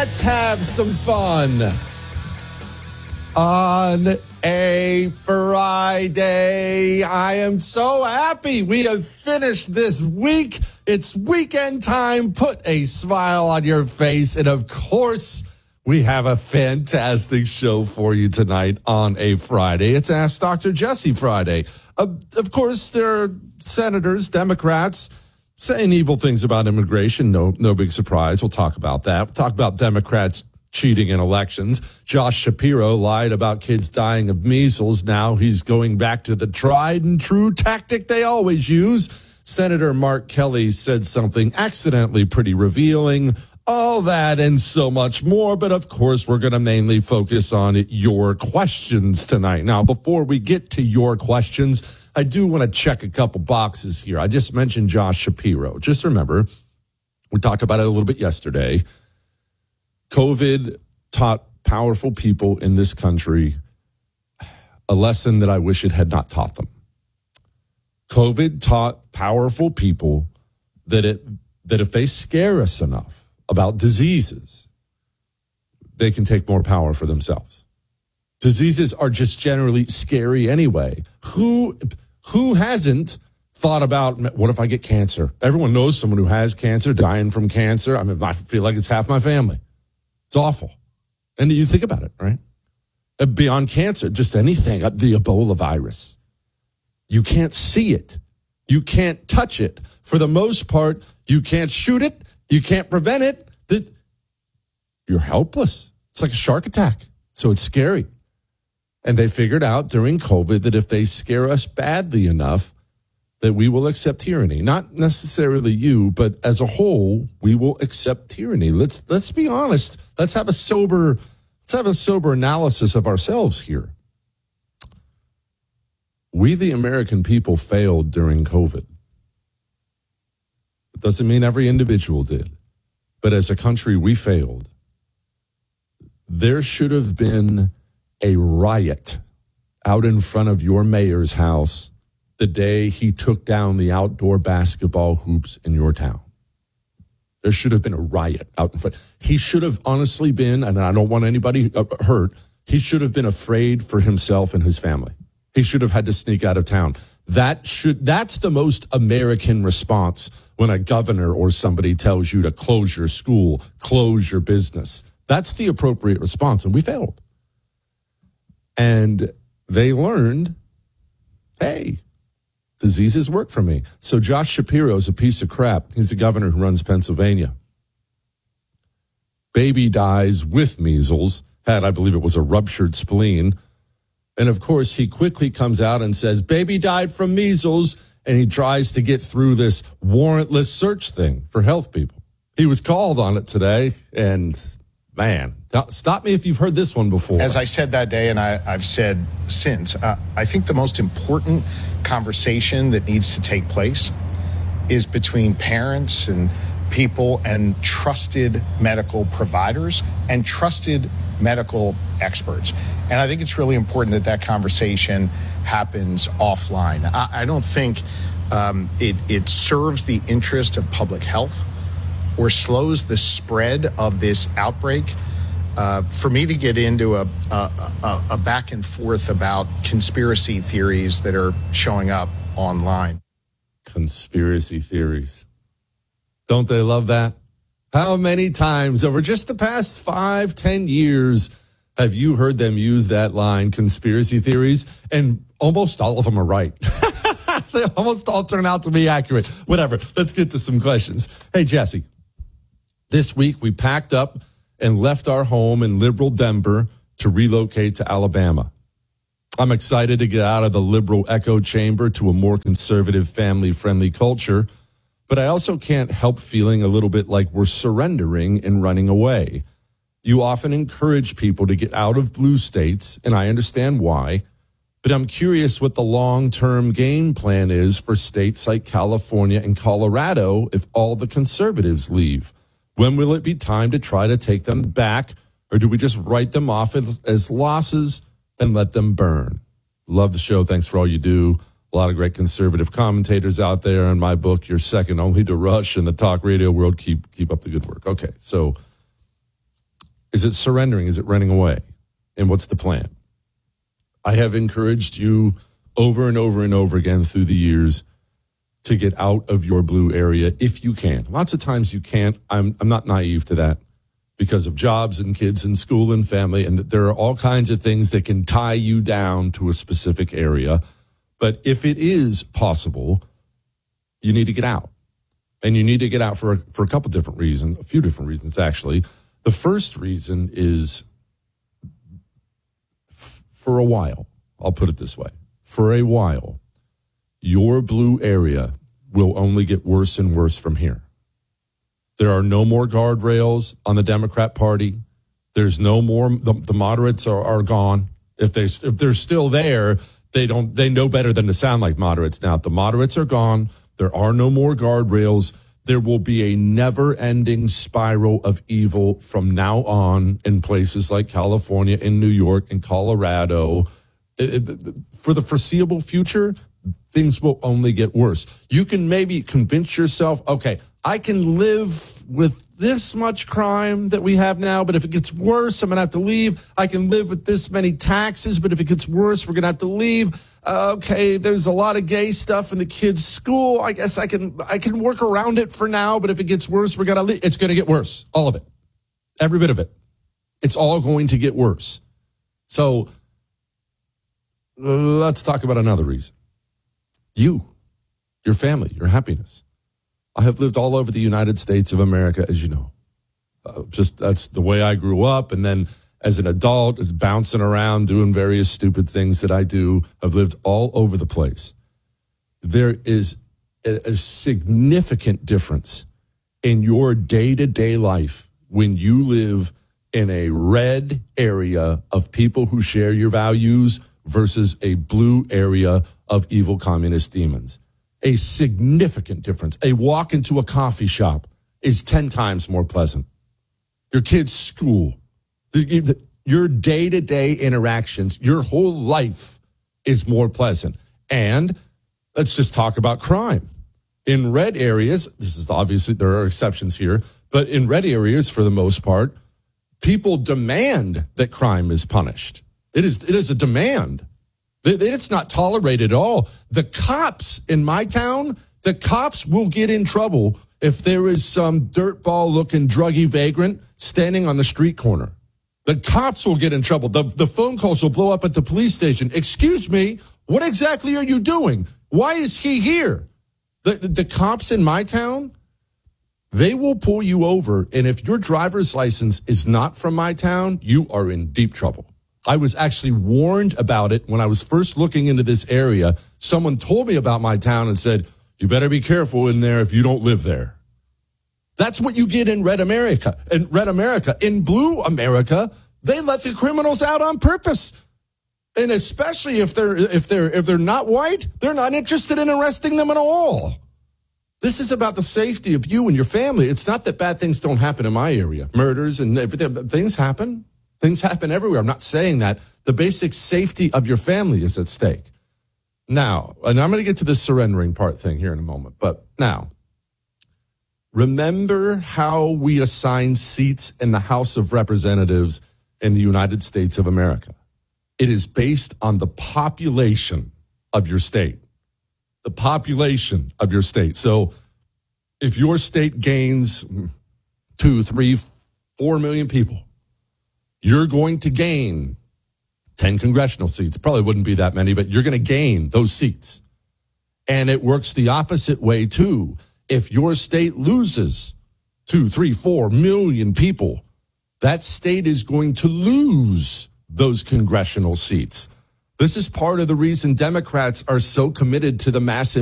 Let's have some fun on a Friday. I am so happy we have finished this week. It's weekend time. Put a smile on your face. And of course, we have a fantastic show for you tonight on a Friday. It's Ask Dr. Jesse Friday. Of course, there are senators, Democrats, saying evil things about immigration. No big surprise. We'll talk about that. We'll talk about Democrats cheating in elections. Josh Shapiro lied about kids dying of measles. Now he's going back to the tried and true tactic they always use. Senator Mark Kelly said something accidentally pretty revealing. All that and so much more. But of course, we're going to mainly focus on your questions tonight. Now, before we get to your questions, I do want to check a couple boxes here. I just mentioned Josh Shapiro. Just remember, we talked about it a little bit yesterday. COVID taught powerful people in this country a lesson that I wish it had not taught them. COVID taught powerful people that if they scare us enough about diseases, they can take more power for themselves. Diseases are just generally scary anyway. Who hasn't thought about, what if I get cancer? Everyone knows someone who has cancer, dying from cancer. I mean, I feel like it's half my family. It's awful. And you think about it, right? Beyond cancer, just anything, the Ebola virus. You can't see it. You can't touch it. For the most part, you can't shoot it. You can't prevent it. You're helpless. It's like a shark attack. So it's scary. And they figured out during COVID that if they scare us badly enough, that we will accept tyranny. Not necessarily you, but as a whole, we will accept tyranny. Let's be honest. Let's have a sober analysis of ourselves here. We, the American people, failed during COVID. It doesn't mean every individual did. But as a country, we failed. There should have been a riot out in front of your mayor's house the day he took down the outdoor basketball hoops in your town. There should have been a riot out in front. He should have honestly been, and I don't want anybody hurt, he should have been afraid for himself and his family. He should have had to sneak out of town. That's the most American response when a governor or somebody tells you to close your school, close your business. That's the appropriate response, and we failed. And they learned, hey, diseases work for me. So Josh Shapiro is a piece of crap. He's the governor who runs Pennsylvania. Baby dies with measles, had, I believe it was a ruptured spleen. And of course, he quickly comes out and says, baby died from measles, and he tries to get through this warrantless search thing for health people. He was called on it today, and man, stop me if you've heard this one before. As I said that day, and I've said since, I think the most important conversation that needs to take place is between parents and people and trusted medical providers and trusted medical experts. And I think it's really important that conversation happens offline. I don't think it serves the interest of public health or slows the spread of this outbreak. For me to get into a back and forth about conspiracy theories that are showing up online. Conspiracy theories. Don't they love that? How many times over just the past 5-10 years have you heard them use that line, conspiracy theories? And almost all of them are right. They almost all turn out to be accurate. Whatever. Let's get to some questions. Hey, Jesse, this week we packed up and left our home in liberal Denver to relocate to Alabama. I'm excited to get out of the liberal echo chamber to a more conservative, family-friendly culture, but I also can't help feeling a little bit like we're surrendering and running away. You often encourage people to get out of blue states, and I understand why, but I'm curious what the long-term game plan is for states like California and Colorado if all the conservatives leave. When will it be time to try to take them back, or do we just write them off as losses and let them burn? Love the show. Thanks for all you do. A lot of great conservative commentators out there. In my book, you're second only to Rush in the talk radio world. Keep up the good work. Okay, so Is it surrendering? Is it running away? And what's the plan? I have encouraged you over and over and over again through the years to get out of your blue area if you can. Lots of times you can't. I'm not naive to that because of jobs and kids and school and family, and there are all kinds of things that can tie you down to a specific area. But if it is possible, you need to get out. And you need to get out for a couple different reasons, a few different reasons, actually. The first reason is for a while, I'll put it this way. For a while, your blue area will only get worse and worse from here. There are no more guardrails on the Democrat Party. There's no more, the moderates are gone. If they're still there, they know better than to sound like moderates. Now, if the moderates are gone, there are no more guardrails. There will be a never-ending spiral of evil from now on in places like California and New York and Colorado. For the foreseeable future, things will only get worse. You can maybe convince yourself, okay, I can live with this much crime that we have now, but if it gets worse, I'm going to have to leave. I can live with this many taxes, but if it gets worse, we're going to have to leave. Okay, there's a lot of gay stuff in the kids' school. I guess I can work around it for now, but if it gets worse, we're going to leave. It's going to get worse. All of it. Every bit of it. It's all going to get worse. So let's talk about another reason. You, your family, your happiness. I have lived all over the United States of America, as you know. That's the way I grew up. And then as an adult, bouncing around, doing various stupid things that I do. I've lived all over the place. There is a significant difference in your day-to-day life when you live in a red area of people who share your values versus a blue area of evil communist demons. A significant difference. A walk into a coffee shop is 10 times more pleasant. Your kid's school, your day-to-day interactions, your whole life is more pleasant. And let's just talk about crime. In red areas, this is obviously, there are exceptions here, but in red areas, for the most part, people demand that crime is punished. It is a demand. It's not tolerated at all. The cops in my town, the cops will get in trouble if there is some dirtball-looking druggy vagrant standing on the street corner. The cops will get in trouble. The phone calls will blow up at the police station. Excuse me, what exactly are you doing? Why is he here? The cops in my town, they will pull you over, and if your driver's license is not from my town, you are in deep trouble. I was actually warned about it when I was first looking into this area. Someone told me about my town and said, you better be careful in there if you don't live there. That's what you get in red America. In blue America, they let the criminals out on purpose. And especially if they're not white, they're not interested in arresting them at all. This is about the safety of you and your family. It's not that bad things don't happen in my area. Murders and everything, things happen. Things happen everywhere. I'm not saying that. The basic safety of your family is at stake. Now, and I'm going to get to this surrendering part thing here in a moment, but now, remember how we assign seats in the House of Representatives in the United States of America. It is based on the population of your state. The population of your state. So if your state gains 2, 3, 4 million people, you're going to gain 10 congressional seats. Probably wouldn't be that many, but you're going to gain those seats. And it works the opposite way, too. If your state loses 2, 3, 4 million people, that state is going to lose those congressional seats. This is part of the reason Democrats are so committed to the massive